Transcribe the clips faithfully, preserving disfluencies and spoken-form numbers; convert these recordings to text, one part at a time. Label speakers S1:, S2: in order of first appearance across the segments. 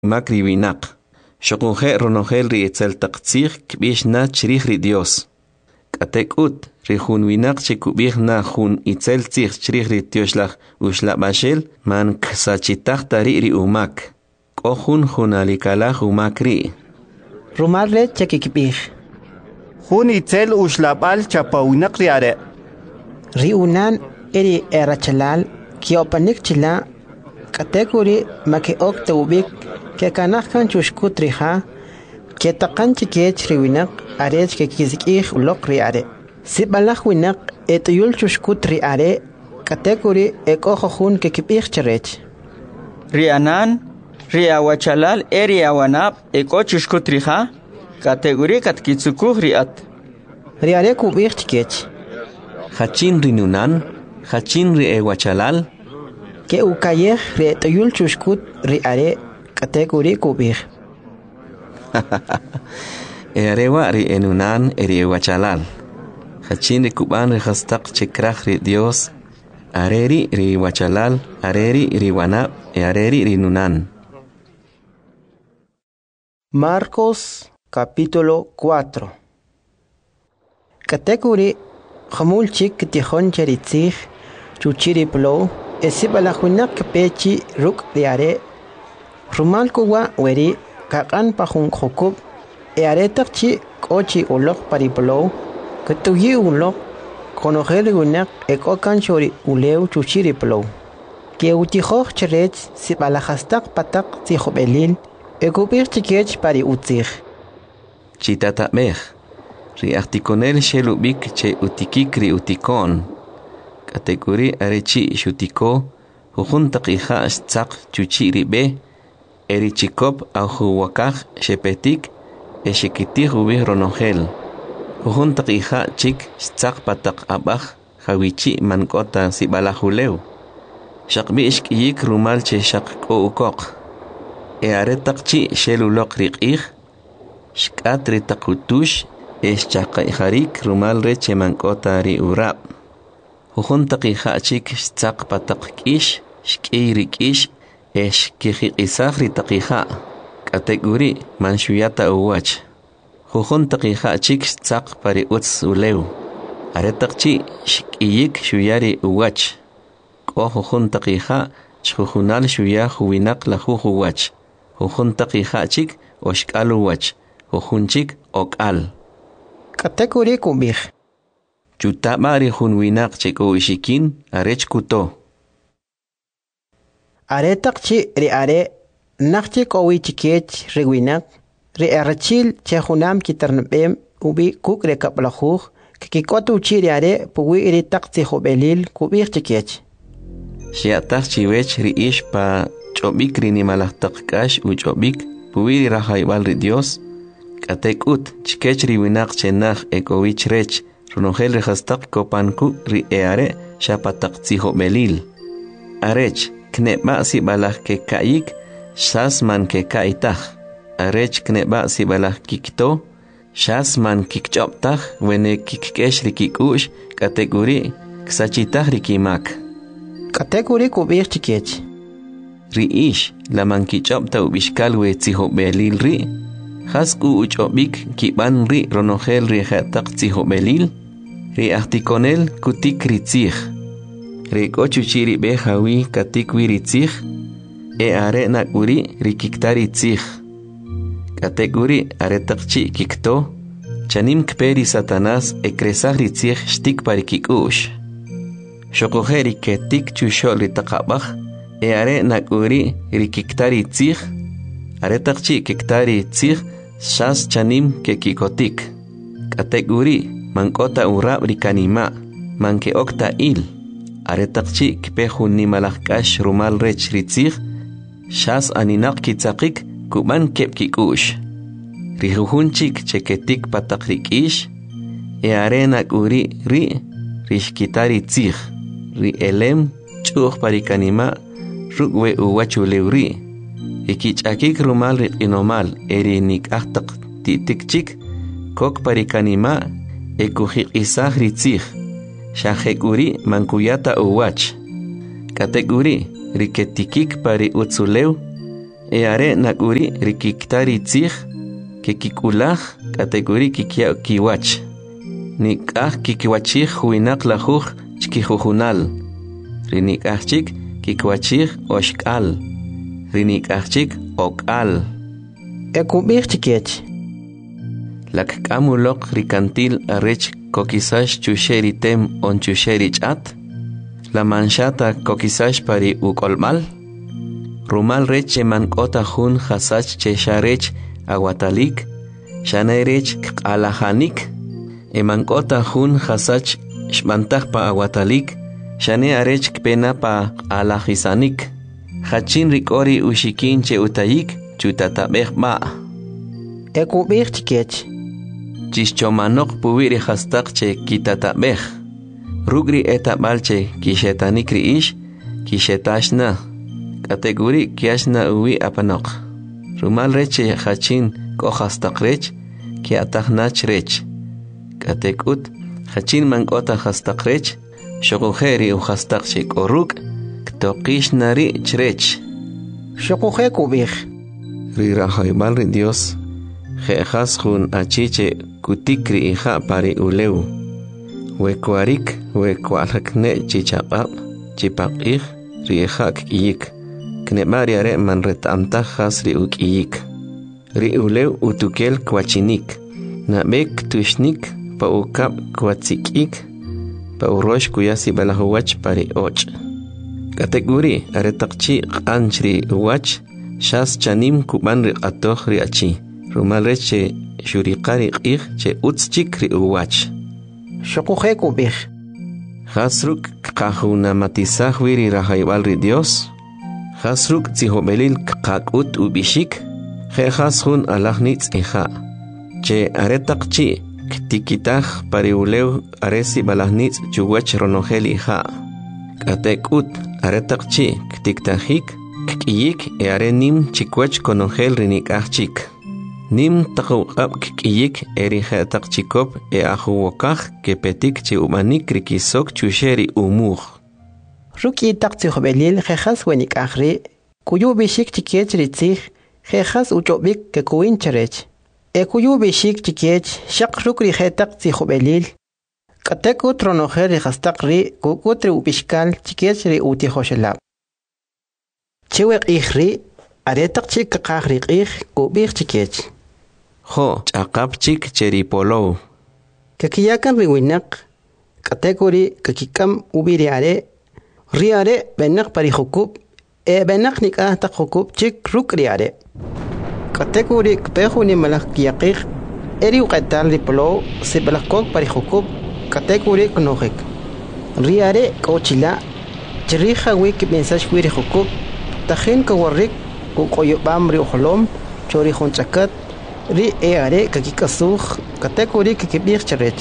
S1: makri winaq. Shoqunje ronojel ri etzel taqtzig kbix na chrij ri Dios. Katek ut ri jun winaq che kubij na jun itzel tzig chrij ri tioslaj uxlabashel man ksachitaq tari ri umak. Ko jun jun alikalaj umak ri.
S2: Rumal re chekikbij.
S3: Jun itzel uxlabal chapawinaq ri are.
S2: Ri unan eri erachalal kiopanik chila katekuri make ok tawbik ke kanakkan chushkut riha ke taqan chikech riwinak arech ke kizikih ulok ri are sibalaj winak etuyul chushkut ri are katekuri ekojohun ke kipih charech
S4: ri anan ri awachalal eri awanab eko chushkut riha kategori katkitsukuh ri at
S2: ri are kubih chikech
S1: Hachin ri nunan hachin ri ewachalal
S2: ke ukayeh ri etuyul chushkut ri are kategori kubih.
S1: Erewa ri enunan eri ewachalal. Hachin ri kuban ri hastak chekraj ri Dios. Areri ri wachalal, areri ri wanab, e areri ri nunan.
S2: Marcos capítulo cuatro. Kategori Hamul chik tihon cheritzig chuchiri plo esibalahuinak pechi ruk diare rumal kuwa weri kakan pahun khokub e aretak chi kochi ulok pariplo ketuyi ulok konogel gunak ekokan chori uleu chuchiri plo ke utiho cherech sibalahastak patak tihobelil ekupir chikech pari utzig
S1: Chitata mej. Ri articonel shelubik che utikikri utikon. Kategori arechi shutiko, hujuntaq ija stzaq chuchi ribe, eri chikop au huwakaj shepetik, e shekitij ubih ronogel. Hujuntaq ija chik stzaq patak abaj, hawichi mankota sibalahuleu. Shakbi ishkiyik rumal che shak ko ukok. E aretak chi shelulok riqij, shkat ritakutush, es chaqayharik rumal reche mankota ri urab. Hujuntaqi hachik stzaq pataq kish, shkiri kish, es kijiqisaj ritaqija. Kategori manshuyata uwach. Hujuntaqi hachik stzaq pari utz uleu. Aretaqchi shkiyik shuyari uwach. Ko hujuntaqi ha chujunal shuya huwinak la huwach. Hujuntaqi hachik oshkal uwach. Hujunchik okal.
S2: Kategori kubih.
S1: Chutabari junwinak cheko ishikin arech kuto.
S2: Aretak chi ri are nakchi kowi chikech riwinak ri arachil chehunam kiternbem ubi kuk re kaplahuj kikikotu chi ri are puwi ri takti hobelil kubih chikech.
S1: Shiatak chiwech ri ish pa chobik ri nimalahtak kash u chobik puwi ri rahaybal ri Dios. Katek ut chikech ri winak chenaj ekowich rech runogel rehastak kopanku ri eare shapatak tziho belil. Arech kneba si balah ke kaik shas man ke kaitach. Arech kneba si balah kikto shas man kikchoptach wene kikkesh ri kikush kategori ksachitach ri kimak.
S2: Kategori kubir chikech.
S1: Ri ish la man kichopta ubishkal we tziho belil ri. Hasku uchobik kiban ri ronogel ri hatak tziho belil. Ri articonel kutik ritzig. Ri kochuchiri behawi katikwi ritzig. E are nakuri ri kiktari tzig. Kategori aretakchi kikto. Chanim kperi satanas e kresag ritzig shtik pari kikush. Shokojeri ketik chushol ri takabach. E are nakuri ri kiktari tzig. Aretakchi kiktari tzig. Shas chanim ke kikotik. Kategori mankota urab rikanima. Manke okta il. Aretakchi kpehun nimalakash rumal rech ritzig. Shas aninak kitzakik kuban kep kikush. Rijuhunchik cheketik patak rikish. E arenak uri ri rishkitari tzig. Ri elem chuh parikanima rugwe uwachuleuri. Ikichakik rumal riqinomal eri nikahtak titikchik kok parikanima ekuhik isah ritzig. Shahekuri mankuyata uwach. Kategori riketikik pari utzuleu eare nakuri rikiktari tzij que kikulaj kategori kikia kiwach nikaj kikiwachij huinak lajuj chkijujunal rinikajchik kikwachij oshkal rinikajchik okal
S2: ekubij chikech
S1: lakkamulok rikantil arech kokisash chusheri tem on chusheri chat la manchata kokisash pari ukolmal rumal rech mankota hun hasach chesharech aguatalik shanerech alahanik emankota hun hasach shmantaj pa aguatalik shane arech pena pa alahisanik hachin rikori ushikin che utayik chutatabej ma
S2: ekubij chikech
S1: Chischomanok puwiri hastak che kitatabej. Rugri etabalche kishetanikri ish, kishetashna. Kategori kiashna uwi apanok. Rumal reche hachin ko hastak rech, ki ataknach rech. Katekut, hachin mankota hastak rech, shokujeri u hastak che koruk, ktokishnari chrech.
S2: Shokuje kubij.
S1: Rirahaimal ri Dios. Jejas jun achiche kutikri ija pari uleu. Wekuarik, wekualakne chichapap, chipaqij, riejak iyik. Knemariare man retamtajas ri ukiyik. Ri uleu utukel kwachinik. Nabek tushnik pa ukap kwatsikik. Pa urosh kuyasi balahuwach pari och. Kategori aretakchi qanchri uwach, shas chanim kuban ri atoj ri achi. Rumal reche shuriqari qij che utschik ri uwach.
S2: Shokuje kubij.
S1: Hasruk qajuna matisaj wiri rahaybal ri Dios. Hasruk tzihobelil qaqut ubishik. Je hasun alahnitz ija. Che aretaqchi ktikitaj pariuleu aresi balahnitz chuwach ronogel ija. Katekut aretaqchi ktiktajik kiyik e arenim chikwach konogel rinikajchik. Nim taqawqab kiyik erija taqchikop e ajuwokaj que petik che umanik rikisok chusheri umuj.
S2: Ruki taqtzihobelil jejas wenik ahri, kuyu bishik chikech ritzij, jejas uchobik ke kuin cherech. E kuyu bishik chikech shak ruk rijetak tzihobelil. Katekut ronojer rihastak ri kukutri ubishkal chikech ri utihoshelab. Chewek ihri, aretak chik kakahri ih kubik chikech.
S1: Jo, chaqapchik cheripolow.
S2: Kakiyakan riwinak, kategori kakikam ubiriare, riare benak parihukub, e benak nikah tak hukub chik ruk riare. Kategori kpehuni malak kiyakik, eri uqatal ripolow, si balakok parihukub, kategori knohik. Riare kochila, chiriha wik mensash wiri hukub, tahin kawarik, kukoyobam ri uholom, chori honchakat, ri eare kakikasuj kategori kikibir charech.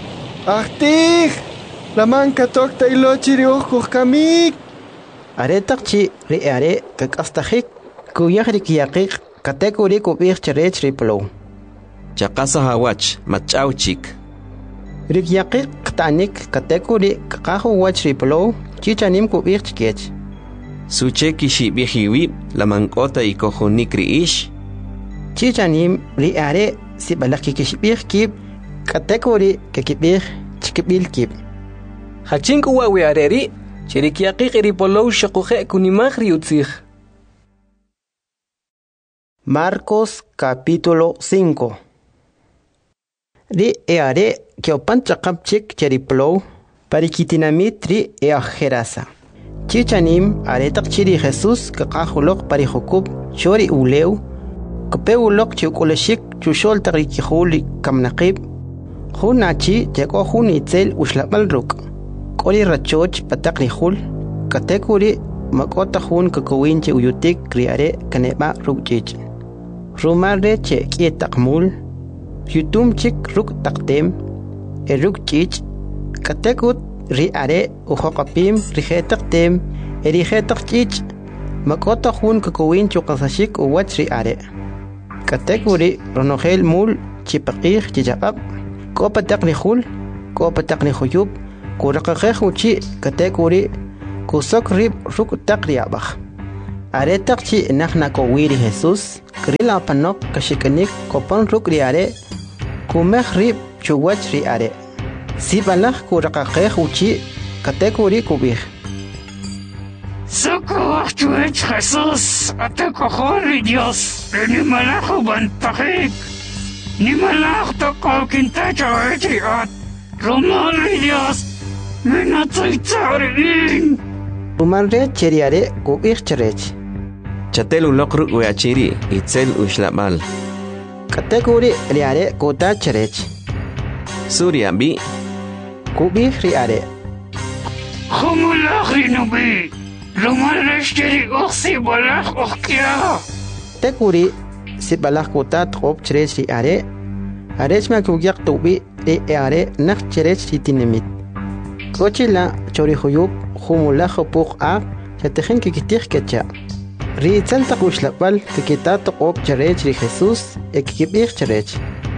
S3: Ahtij, la manca tokta ilochiri ojkuj kamik.
S2: Aretakchi ri eare kakastajik kuyajri kiyakik kategori kubir charech riplow.
S1: Chaqasa hawach machauchik.
S2: Ri kiyakik ktanik kategori kakahu wach riplow chichanim kubir chikech.
S1: Suche kishibihiwib la mankota ikojunikri ish.
S2: Chichanim ri are si balaki kishibir kib kategori kikibir chikibil kib.
S5: Hachinku wawi areri chirikiaqiq ripolow shaquje kunimaj riutzij.
S2: Marcos capítulo cinco. Ri eare kiopan chaqapchik cheriplow parikitinamit ri eajerasa. Chichanim aretak chiri Jesús kakajulok parihukub chori uleu Kapewulok chiukoleshik chushol tarikihuli kamnaqib. Hunachi teko hun itzel ushlabal ruk. Koli rachoch pataknihul. Katekuri makota hun kakowinche uyutik kriare kaneba rukchich. Rumare che kietakmul. Yutum chik ruk taktem. E rukchich. Katekut riare uhokapim rihetaktem. E rihetakchich. Makota hun kakowinche ukasashik uwach riare. Kategori ronogel mul chipaqij chichaqab kopa taqnihul kopa taqnihuyub kuraqaqej uchi kategori kusok rib ruk taqriabaj are takchi nahna ko wiri Jesus krila panok kashikanik kopon ruk ri are kumeh rib chuwach ri are sibalah ku raqaqeh uchi katekuri kubih
S6: Socorro, Jesus, até corre Dios, ni malacho bantakik, ni malach toko kinta chawetriat, romal Dios, minatzaitzarin.
S2: Umanre cheriare kubih cherech.
S1: Chatel ulokru weachiri, itzel ushlamal.
S2: Katekuri riare kota cherech.
S1: Surya bi.
S2: Kubih riare.
S6: Humulach rinubi. Romal resteri oxi balach okia.
S2: Tekuri si balach kota trop cherech riare. Arech ma kugiak tubi riare nak cherech titinimit. Kochila chori huyub humulach puk a chatejen kikitih kecha. Ri itzal taquxlapal kikita toqop cherech ri Jesus ekikibih cherech.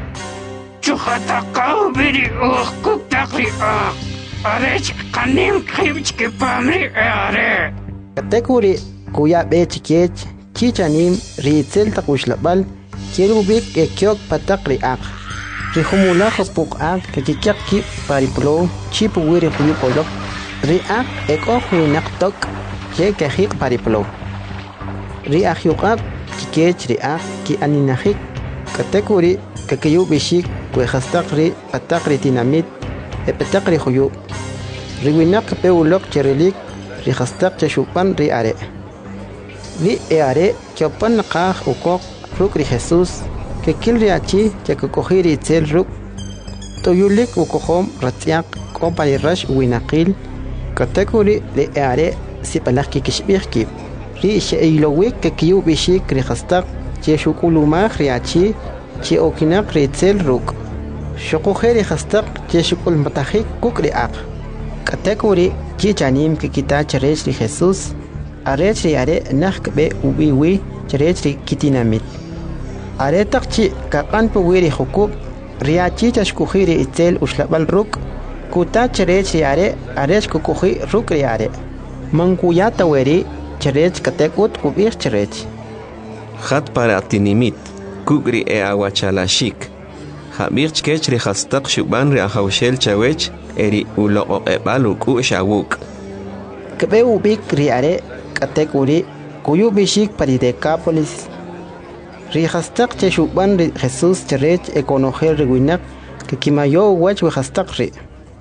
S6: Chuhataqaw biri oh kuktakri ah. Arech kanim khibch ke pamri are.
S2: Katekuri kuya be chikech chichanim ri itzal taquxlapal kirubik ekyok patakri ak. Ri humulach puk ak kikikyak ki pariplo chipu wiri huyupolok. Ri ak ekok winaktok ke kehik pariplo. Ri ahyuqab kikech ri ak ki aninahik katekuri kakiyu bishik kwe khastaqri pataqri tinamit e pataqri khuyu ri winak pe ulok cherelik ri khastaq chashupan ri are ri e are chopan qah ukok ruk ri Jesus ke kil ri achi ke kokhiri tsel ruk to yulik ukokhom ratyaq kompani rash winaqil katekuri ri e are sipalaq ki kishbih ki ri sheilowik ke kiyu bishik ri khastaq che shukulumah riachi che okinak ri tsel ruk shoko kheri khastaq che shukul matahik kuk ri ak katekuri chi chanim ke kita cherech ri Jesus arech ri are nakh be ubiwi cherech ri kitinamit are takchi ka kan pu wiri hukub riachi chashku khiri tsel ushlabal ruk kuta cherech ri are arech kukhi ruk ri are mankuya taweri cherech katekut kubir cherech
S1: Khat para tinimit, kugri e awachalashik. Habirch kech ri khastaq shuban ri ahawshel chawech eri ulo ebalu ku shawuk.
S2: Kebe ubik ri are katekuri kuyu bishik pari Decapolis. Ri khastaq che shuban ri Jesus cherech ekonoher ri winak ke kimayo wach wi khastaq ri.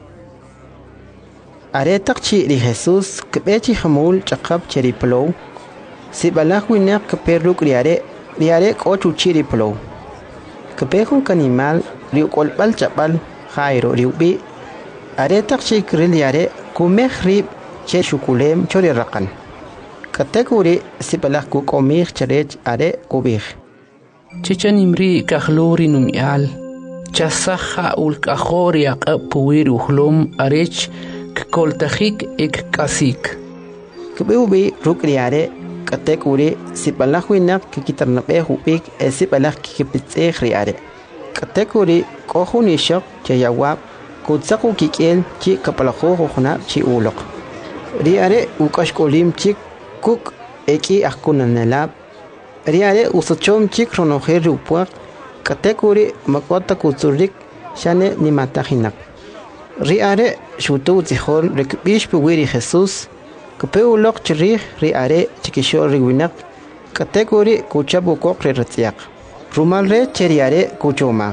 S2: Are takchi ri Jesus kebe chi khamul chaqab cheri plow. Si balak winak kepe ruk riare riare ko chuchiri plo kepe kun kanimal riu kolbal chapal khairo riubi are takchi kriliare kumeh rib che shukulem chori raqan katekuri si balak ku komih cherech are kubih
S7: chichanimri kahlori numial chasaha ul kahori aqpuir uhlum arech koltahik ek kasik
S2: kepe ubi ruk riare katekuri sipalah winak kikitarnape hupik e sipalah kikipitse riare katekuri kohuni shok chayawap kutsaku kikel chi kapalaho hona chi ulok riare ukashkolim chik kuk eki akunanelab riare usochom chik ronoher upwak katekuri makota kutsurik shane ni matahinak riare shutu zihol rekbish puwiri Jesus Kepe ulok cherih ri are chikishol ri winak kategori kuchabu kok ri ratyak rumal re cheriare kuchomag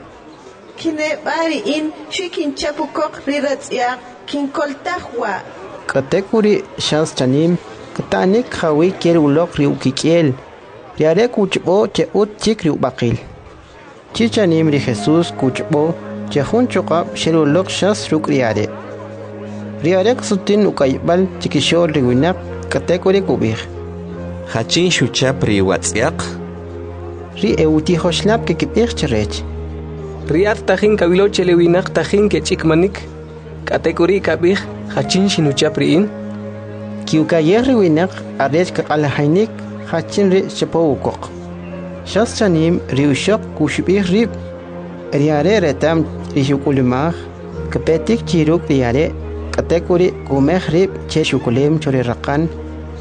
S8: Kine bari in shikin chapu kok ri ratyak kin koltahwa
S2: kategori shans chanim katanik khawi ker ulok ri ukikel riare kuchbo che ut chik ri ubaqil chichanim ri Jesus kuchbo che hun chokab shelulok shas ruk riare Riarek sutin ukaybal chikishol riwinak katekuri kubih.
S1: Hachin shuchap ri watsiak.
S2: Ri euti hoshlap ke kipih cherech.
S5: Riat tajin kabilo chelewinak tajin ke chikmanik katekuri kabih hachin shinuchap riin.
S2: Kiukayer riwinak arech kakalahainik hachin ri chepo ukok. Shas chanim riushok kushibih rib. Riare retam rishukulumah kepetik chiruk riare katekuri kumeh rib che shukulim chori raqan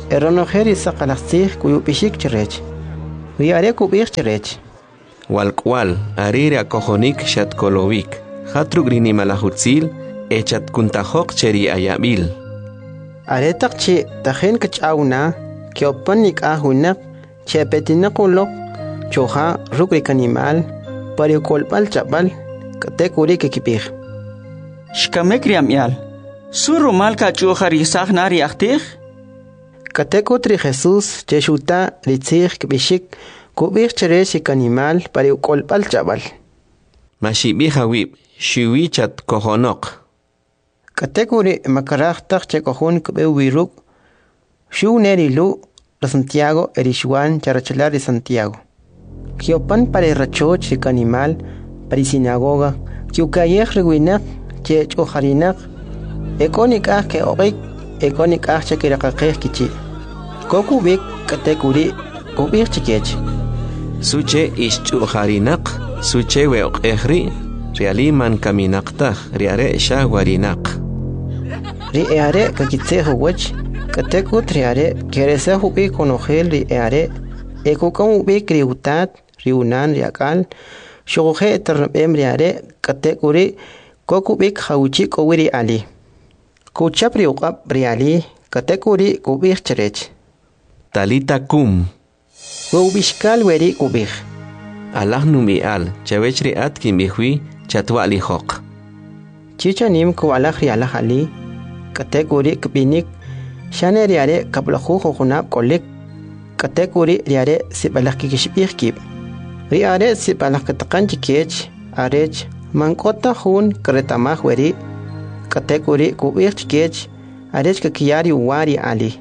S2: eronojeri saqalaxsij kuyupishik chirech. Riare kubich chirech.
S1: Walkwal, arire akojonik shatkolovik. Hatruk rinimalahutzil, echat kuntajok cheri ayabil.
S2: Aretak chi tajen kachawna, kiopanik ahunak, chepetinakulok, choja rukrik animal, pariukolpal chapal, katekuri kikipij.
S4: Shkamek riamial, suru malka choja risaj nari achtij?
S2: Katekutri Jesús, cheshuta ritzij kibishik, kubich cheresik animal, pariukolpal chapal.
S1: Mashibijawib, shiwichat kohonok.
S2: Katekuri makarajtak chekojun kubewiruk, shu nerilu, la Santiago erishwan charachalar de Santiago. Kiopan para rachoch rik animal, para sinagoga, kiukayej rewinak, che chojarinak, ekonik ah ke orik, ekonik ah chekirakakej kichi. Kokubik katekuri, kubik chikech.
S1: Suche ish chojarinak, suche weok ehri, realiman kaminaktaj, riare shawarinak.
S2: Riare kakitsejo wech, katekut riare, kerese hubi konojel riare, ekukam hubi kriutat, riunan riakal, shoge eternabem riare, katekuri, kokubik hauchi kowiri ali. Kuchap riukap riali, katekuri kubik cherech.
S1: Talita kum.
S2: Wubishkal weri kubik.
S1: Allah numi al, chawechri atkin bihui, chatwali hok.
S2: Chichanim ko Allah rialah ali, katekuri kbinik, shane riare kablahu hokunab kolik, katekuri riare sibalak kikishbihkib. Riare sibalak katakan chikech, arech, mankota hun kretamah weri, katekuri kubih chikech, arech kakiyari wari ali.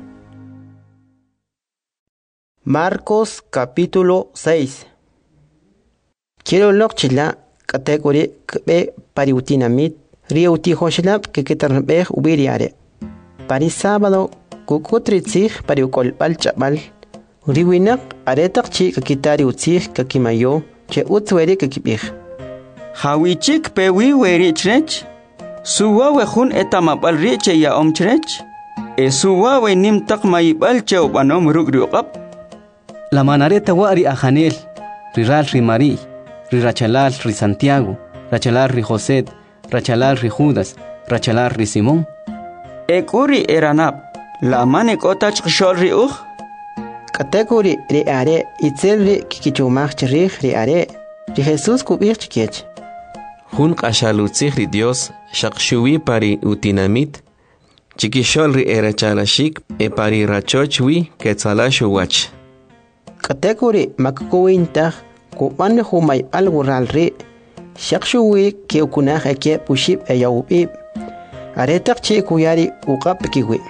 S2: Marcos capítulo seis. Quiero lokchila, katekuri kbe pariutinamit, riuti hoshlap kikitarnbeh ubiriare. Pari sábado, kukutritzig pariukolpal chapal. Riwinak aretak chi kakitari utzig kakimayo, che utzweri kakibig.
S4: Hawichik pewi weri chrech? Suwa wejun etamapal riche ya om chrech? E suwa we nim tak mayibal che ubanom rugriuqap?
S9: La manareta wari a Janel, riral rimari, rirachalal ri Santiago, rachalal ri José, rachalal ri Judas, rachalal ri Simón.
S4: Ekuri eranap, la manek otach kshol ri uj?
S2: Katekuri ri are, itzel ri kikichumach chirich ri are, ri Jesús kubich chikech.
S1: Hun kashalutzig ri Dios, shakshuwi pari utinamit, chikishol ri erachalashik, e pari rachochwi ketzalashu wach.
S2: Katekuri makkuwintah, kupan humay alwural ri, shakshuwi keukunah eke pushib e yawubib. Aretak chi kuyari ukap kiwi.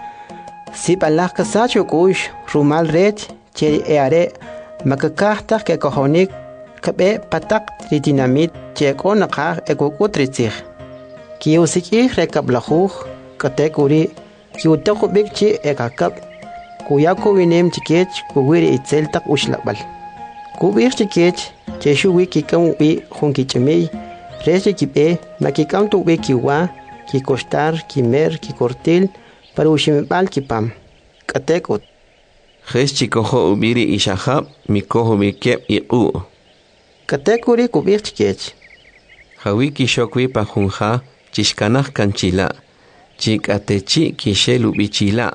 S2: Si palah kasacho kush rumal rech cheri eare makakahtak ke kohonik kabe patak ritinamit che konakah ekukutritzig. Kiusikih rekablahuh katekuri kiutakubik chi ekakap kuyaku winem chikech kuwiri itzeltak ushlabal. Kubik chikech cheshuwi kikam ubi hunkichemei reche kibe makikam tubi kiwa ki costar, ki mer, ki cortil, para ushimibal ki pam. Katekut.
S1: Jes chikojo ubiri ishahab, mikojo bikep iqu.
S2: Katekuri kubir chikech.
S1: Hawi kishokwi pajunja, chishkanaj kanchila, chikatechi kishelu bichila.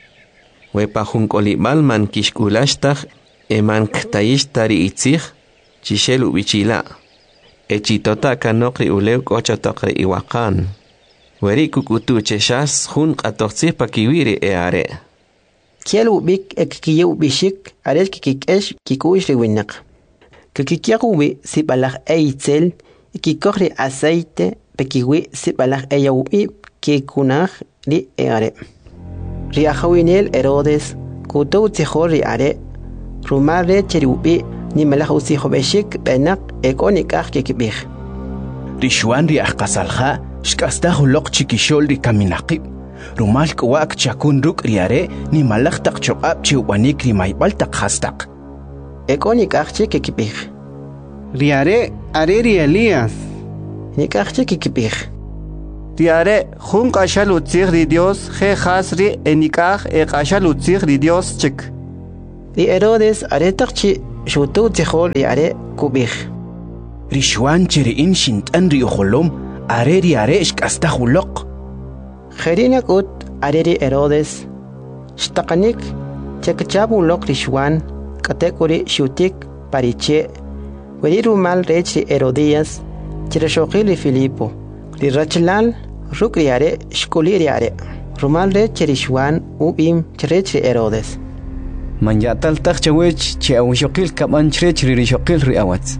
S1: We pajunkolibal man kishkulashtag, eman ktayishtari itzig, chishelu bichila. Echitota kanokri ulew kochotakri iwakan. Weri kukutu cheshas hun qatoxtih pakiwiri e are.
S2: Kielu bik ekikiyu bishik ares kikikesh kikuish riwinak. Kikikiyahu bi sibalaj eitzel kikokri aceite pekiwi sibalaj eyawubi kikunaj ri e are. Riahawinel Herodes kutu tzihor ri are. Rumare cheriubi ni malaj usijo beshik benak ekonikaj kikibij.
S10: Rishwan ri ahkasalja shkastaj uloq chikishol ri kaminaqib. Rumal kwak chakun ruk riare ni malaj tak chokab chiubanik ri maybal tak hastak.
S2: Ekonikaj kikibij.
S3: Riare are ri Elías.
S2: Nikaj kikibij.
S3: Riare jun qashal utzig ri Dios je khasri enikaj e qashal utzig ri Dios chik.
S2: Ri Herodes aretaqchi shutu tzihol riare kubij.
S10: Rishwan chiri in shintan ri ujolom are riare ishkasta hulok.
S2: Kherinak ut are ri Herodes shtaqanik chekchabu lok rishwan katekuri shutik pariche weri rumal rech ri Herodías chirashokil ri Filipo ri rachlal ruk riare shkuli riare rumal rech rishwan ubim chirech ri Herodes
S9: man yatal taqchawech che awshokil kaman chirech ri rishokil ri awats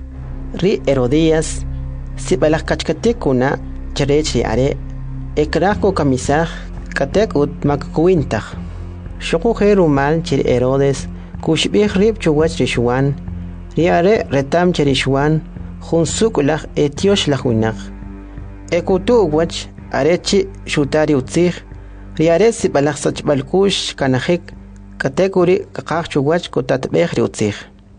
S2: ri Herodías sibalak kachkatikuna chirech riare ekrako kamisaj katek ut makkuintaj shoko rumal chir Herodes kushbih rib chuwach rishwan riare retam chirishwan junsuk laj etiosh lajuinaj ekutu wach arechi shutari utzig riare sibalak sachbalkush kanajik katekuri kakaj chuwach kutatbeh ri utzig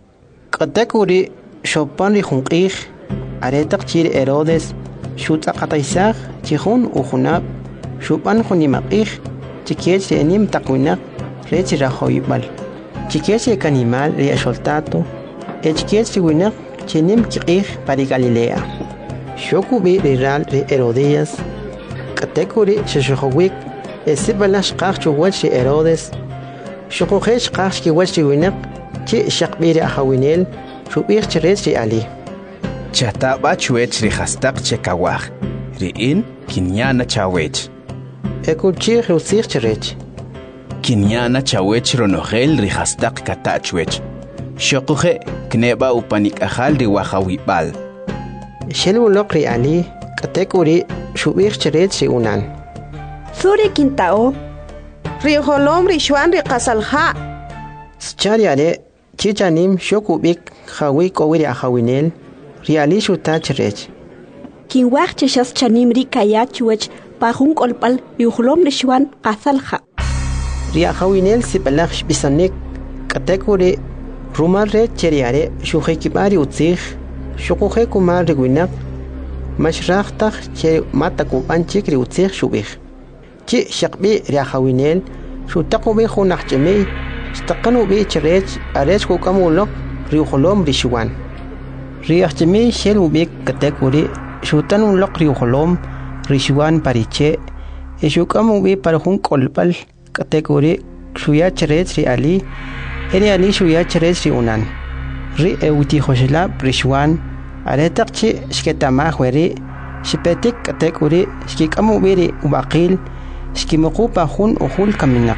S2: katekuri shopan ri junqij aretaq chir Herodes shutaqataisaj chijun ujunab shupan junimaqij chikiech ri enim taqwinaq rech rajoybal chikiech ri kanimal ri asholtato echkiech ri winaq chinim kiqij pari Galilea shokubi ri ral ri Herodías katekuri shishojowik esibalash qaj chuwach ri Herodes shokojesh qaj kiwach ri winaq chi shaqbi ri ajawinel shubij chirech ri ali
S10: Chataba chuech ri hastaq chekawaj ri in kinyana chawech
S2: ekuchi rusich chirech
S10: kinyana chawech ronogel ri hastaq katachwech shokuje kneba upanik ajal ri wajawibal
S2: shelulok ri ali katekuri shubich chirech ri unan
S8: Suri kintao ri holom ri shwan ri qasalha
S2: schariare chichanim shokubik jawi kowiri ajawinel ri ali shuta chirech
S11: kinwaj chishas chanim ri kayachuech pajun kolpal yuhlom ri shwan qasalha
S2: ri ajawinel sipalaj bisanik katekuri rumal re cheriare shujekibari utzig shukuje kumar rigwinak mashraqtaq che matakupan chikri utzig shubij chi shaqbi ri ajawinel shutaqobi junaqchemi staqanu bi chirech arech kukamulok ri uholom ri shwan ri ajchemi shel ubik katekuri shutanu lok ri uholom ri shwan pariche eshukamu bi parjun kolpal katekuri shuya chirech ri ali eri ali shuya chirech ri unan ri euti joshlab ri shwan aretaqchi shketama khweri shipetik katekuri shkikamu bi ri ubaqil shkimuqupa jun ujul kaminaq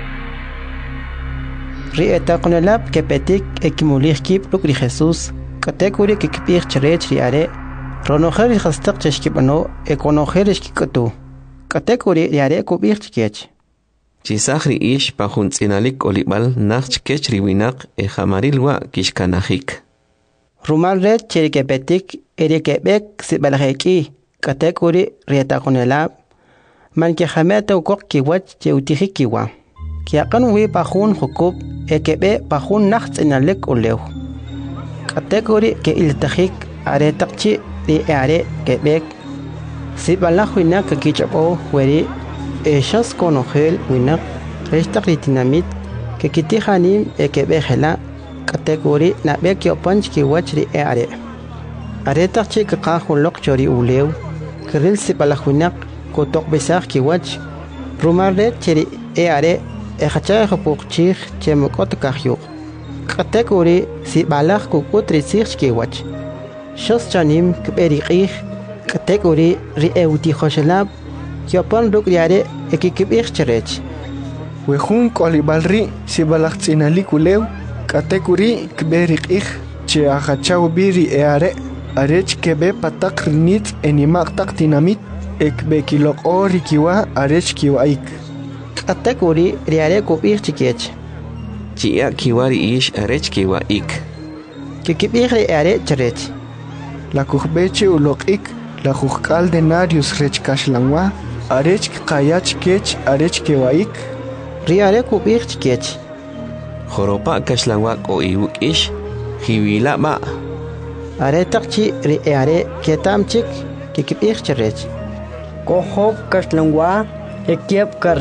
S2: ri etaqnalab kepetik ekimulih kip luk ri Jesus katekuri kikpih chirech ri are ronojer ri hastaq cheshkipano ekonojer shkikatu katekuri ri are kubih chkech
S1: Chisaj ri ish pajun tzinalik olibal nach chkech ri winaq e jamarilwa kishkanajik
S2: rumal red cherikepetik erikebek sibalajeki katekuri ri etaqnalab man ke jameta ukok kiwach cheutijik kiwa kiaqan wi pajun jukub ekebe pajun nacht inalek ulew kategori ke iltajik are taqchi ri are kebek sibalaj winak kichabo weri eshas konogel winak restaq ri dinamit ke kitijanim ekebe hela kategori nabek yopanch kiwach ri are are taqchi qaqul lok chori ulew kiril sibalaj winak kotok besaj kiwach rumarre cheri e are e khachay khopukchig chemokot kahyuk kategori si balaj kukutri sich kiwach shos chanim kberiqih kategori ri euti khoshlab kyopan rukriare ekikibih cherech
S12: wejun kolibalri si balaj tsinalikulew kategori kberiqih che achachaw biri e are arech kebe patak rinit enimaq tak dinamit ekbekilok ori kiwa arech kiwaik
S2: kategori riare kubih chikech
S1: chia kiwari ish arech kiwaik
S2: kikibih ri are cherech
S12: la kuhbeche ulokik la kuhkal denarius rech kashlangwa arech qayach kech arech kiwaik
S2: riare kubih chikech
S1: joropa kashlangwa ko iwuk ish hiwila ba
S2: are taqchi ri are ketam chik kikibih cherech Kohop kashlangwa ekiep kar.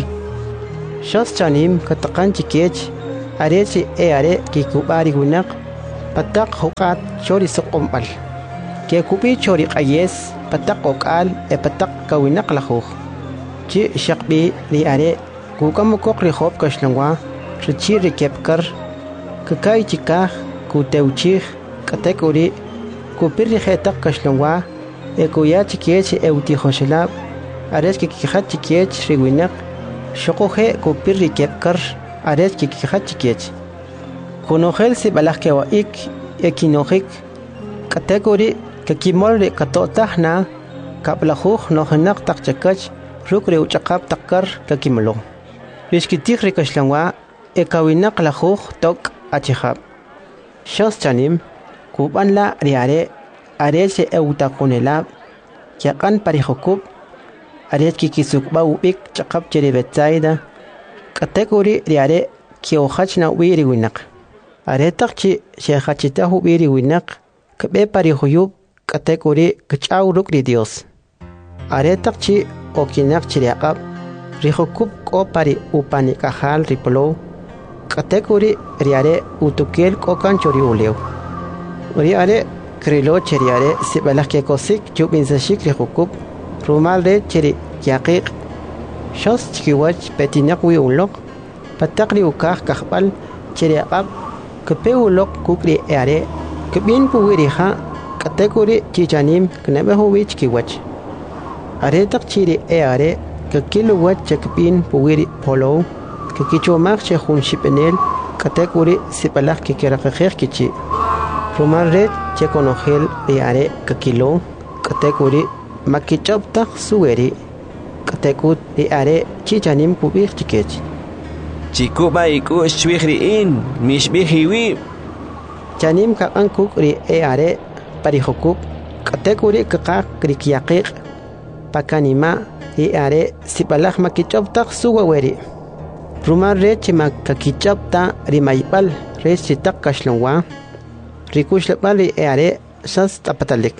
S2: Shos chanim katakan chikech arechi e are kikubari gunak patak hukat chori sokombal. Kekupi chori qayes patak okal e patak kawinak lahuk. Chi shakbi li are kukamukok rihop kashlangwa richi rikep kar kakay chikah kuteuchih katekuri kupiri hetak kashlangwa e kuya chikech e utihoshelab ares kikijat chikech riwinak shokoje kupiri kepkar ares kikijat chikech kunojel si balajkewa ik ekinojik katekuri kakimol de katotahna kaplajuj nojenak takchakach rukre uchakap takkar kakimlo Rishkitih rikashlangwa e kawinak lajuj tok achihab Shos chanim kuban la riare areche eutakunelab kiakan parijokub aret kikisukba ubik chakap cheri betsaida katekuri riare kiohachna wiri winak aretak chi shehachita wiri winak kbe parijuyub katekuri kchau rukri dios aretak chi okinak chiriakab rijokub ko pari upani kahal ripolo katekuri riare utukel kokan chori uleu riare krilo cheriare sibalak ke kosik chubin sashik rijokub rumal re cheri yaqiq shos chikiwach petinak wi ulok patakri ukah kahbal cheriaqab kepe ulok kukri eare kebin puwiri ha katekuri chichanim knabehu wi chikiwach aretak chiri eare kekilu wach chakpin puwiri polo kekichomak chehun shipenel katekuri sibalak ke kerakher kichi rumal re chekonojel eare kekilo katekuri makichopta suweri katekut eare chichanim kubik chikech
S1: chikuba iku shwihriin mishbihiwi
S2: chanim ka ankuk ri eare parijokub katekuri kaka krikiaqiq pakanima eare sibalaj makichopta suweri rumar re chima kakichopta rimaybal re chitak kashlongwa rikushlabal eare shas tapatalik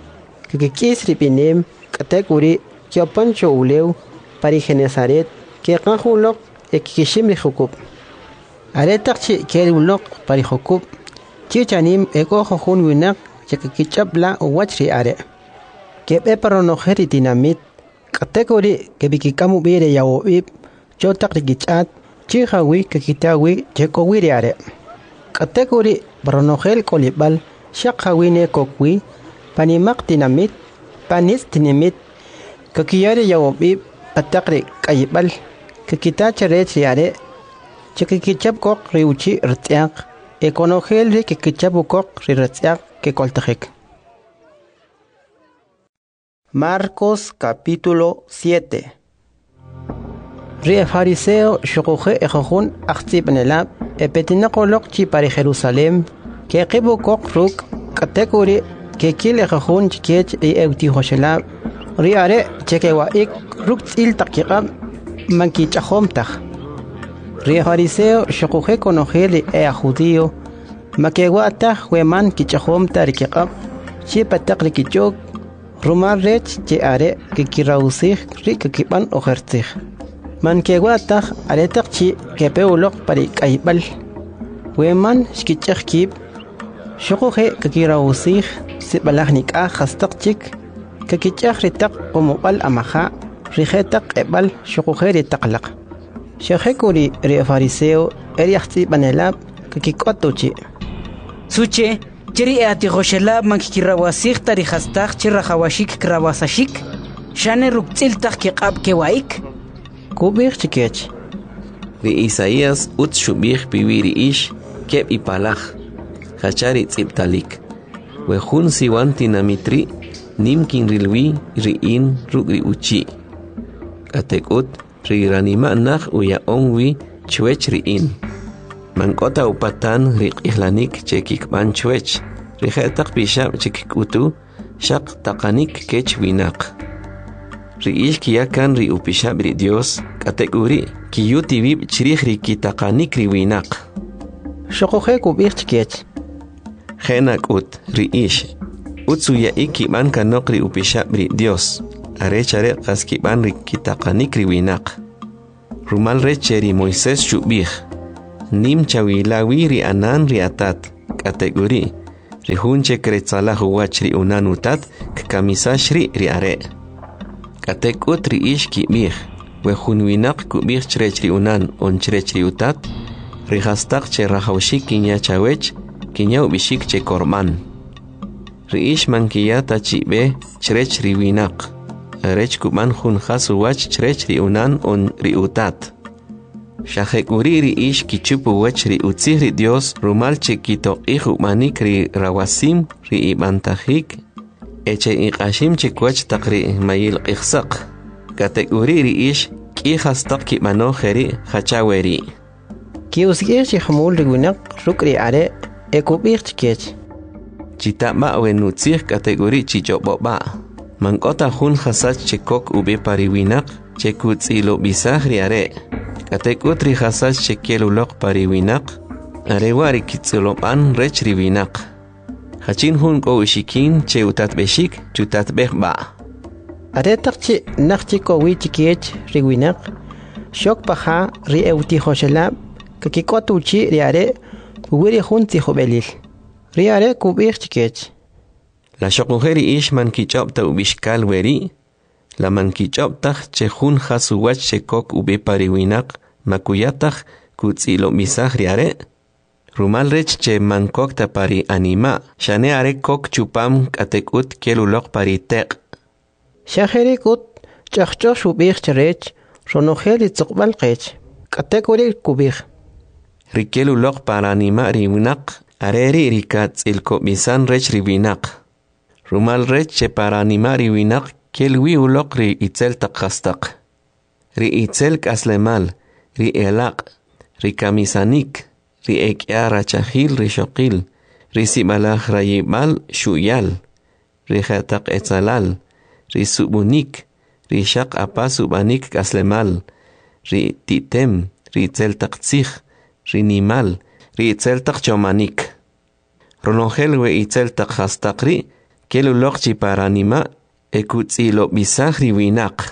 S2: kikis ripinem katekuri kiopancho uleu parigenesaret kekajulok ekishim rijokub aretakchi kerulok parijokub chichanim ekojojun winak chekikichapla uwachri are kebe paronojeri dinamit katekuri kebikikamu bire yawoib chotak rikichat chijawi kekitawi chekowiri are katekuri paronojel kolibal shakjawine kokwi panimak dinamit panis dinamit kakiyare yawobib patakri kayibal kakitacha rechiare chekikichap kok riuchi rtiak ekonogel ri kikichapu kok rirtiak que koltajek Marcos capítulo siete Ri fariseo shokoje ejojun achtibnelab epetinakolok chi para Jerusalem que qibu kok ruk katekuri que kile jajun chikech e euti hoshelab riare chekewa ik ruktil takiqab manki chahomtaj ri fariseo shokuje konojeli e judío makewa taj weman kichahomta rikiqab chi patak kichok rumar rech che are que kirausig ri kiban ojertij man kewa taj aretak chi kepeulok pari kaibal weman shkichkib shokuje kirausig sibalahnik a hastakchik kakichak ritak umubal amaha rijetak ebal shukujeri taklaq shekuri ri fariseo eriachti banelab kakikotuchi
S13: suche chiri ati goshelab mankirawasig tari hastak chirahawashik krawasashik shane ruktil takiqab kewaik
S2: kubir chikech
S1: ri Isaías ut shubih biwiri ish keb ipalaj hachari tziptalik wejun siwan tinamitri nimkin rilwi riin rugri uchi katekut riranima nach uya onwi chwech riin mankota upatan riqihlanik chekikban chwech rijetak pishab chekikutu shaq taqanik kech winak riish kiyakan ri upishab ri Dios katekuri kiyuti bib chrij ri kitaqanik ri winak
S2: shokoje kubir chikech
S1: Genak ut riish utsuya iki man kanok ri upishab ri Dios arech are qaskiban ri kitaqanik ri winaq rumal reche ri Moisés shubij nim chawilawi ri anan ri atat kategori ri hunche kretzala huwach ri unan utat kamisash ri ri are katekut ri ish kibij we hun winaq kubij chrech ri unan on chrech ri utat ri hastaq che rahawshik kinya chawech kinya ubishik che korban ri ish mankiyata chibe chrech ri winaq arech kuban hun khasu wach chrech ri unan on ri utat Shahekuri ri ish kichupu wach ri utzih ri Dios rumal che kito ihu manik ri rawasim ri ibantahik eche iqashim che kwach taqri mayil qixsaq kategori ri ish ki khastaq ki mano kheri khachaweri
S2: ki usgir chi khmul ri winaq rukri are ekubir chkech
S1: chita ma wenutzih kategori chi joboba mankota hun khasach che kok ube pari winaq che kutzilo bisah ri are katekut ri khasach che kelulok pari winaq are wari kitzolopan rech ri winaq hachin hun ko ushikin che utat beshik chutat behba
S2: are taqchi naqchi ko wi chikech ri winaq shok paha ri euti khoshalab kakikotu chi ri are wiri hun ti khobelil ri are kubir chikech
S1: la shokujeri ish man kichop ta ubishkal weri la man kichop ta che hun khasuwach che kok ube pari winaq makuyataq kutzilo misaj ri are rumal rech che man kok ta pari anima shane are kok chupam katekut keluloq pari teq
S2: shaheri kut chaqchoq shubir chrech ronojeli tsuqbal qech katekuri kubir
S1: ri keluloq para anima ri winaq are ri rikat ilko misan rech ri winaq rumal rech che para anima ri winaq kelwi uloq ri itzel taqastaq ri itzel kaslemal ri elaq ri kamisanik ri ekyara chahil ri shoqil ri simalaj rayimal shuyal ri khataq etzalal ri subunik ri shaq apa subanik kaslemal ri titem ri itzel taqtzij ri nimal ri itzel taqchomanik ronongel we itzel taqastaqri keluloq chi para anima ekutzilo bisaj ri winaq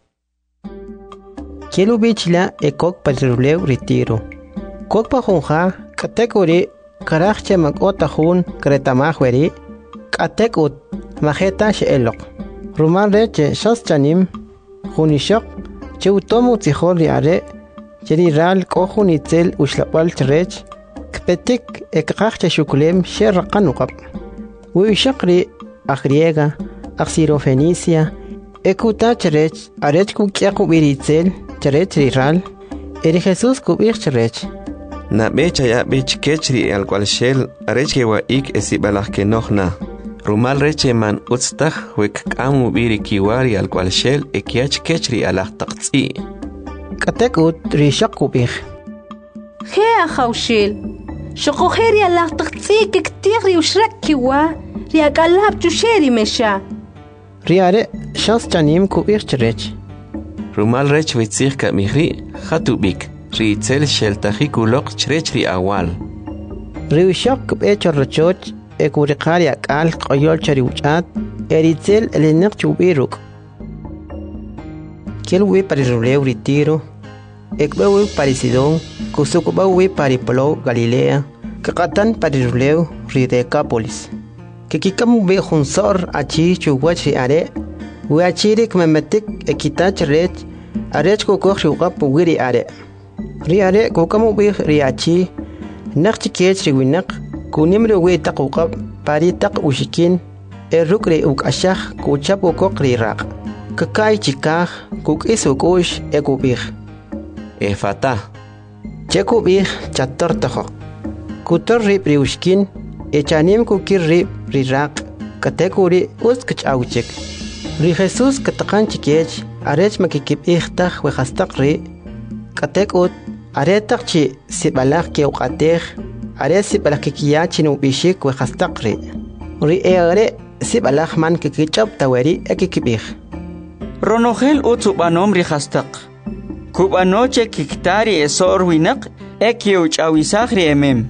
S2: Kelu bichla e kok patruleu retiro. Kok pa junja kategori karachche makota jun kretamajweri katekut majeta shelok. Ruman reche shas chanim junishok che utomu tijol riare jeri ral kohun itzel ushlapal trech kpetik ekqachche shukulem sherqanuqab. Wishaqri agriega axirofenicia ekuta trech arech kukiaqu biritzel Chrech ral eri Jesús kubir chrech
S1: na becha ya bech kechri al cual shel arech ke wa ik esibalaj ke nohna rumal reche man utstaj wek kamu biri kiwari al cual shel ekiach kechri al taqtsi
S2: katekut rishaq kubir
S14: he khawshil shoko kheri al taqtsi ke ktiri ushrak kiwa ri akalab chusheri mesha
S2: riare shas chanim kubir chrech
S1: rumal rech witzir ka mihri khatubik ri itzel shel tahikulok chrech ri awal
S2: ri shok be chorchoch e kuriqari akal qoyol chari uchat eritzel elinak chubiruk kel we pariruleu ritiro ekbewe parisidon kusukubawe pariplo galilea kaqatan pariruleu ri decapolis kikikamu be khunsor achi chuwachi are Uachirik memetik ekitach rech arech kokok shukap wiri are ri are kokamu bih riachi nakchi kech riwinak kunimri we taqukap pari taq ushikin erukri uk ashah kuchap kokok riraq kakai chikah kuk isukush ekubih
S1: efata
S2: chekubih chator taho kutor rib riushkin echanim kukir rib riraq katekuri uskach auchik ri Jesús kataqan chikech arech makikip ihtaq we hastaq ri katekut aretaq chi sibalaq ke uqatej are sibalaq kikiyachi no bishik we hastaq ri ri ere sibalaq man kikichap taweri ekikibih
S4: ronogel utsubanom ri hastaq kubanoche kiktari esor winaq ekiuch awisaq ri emem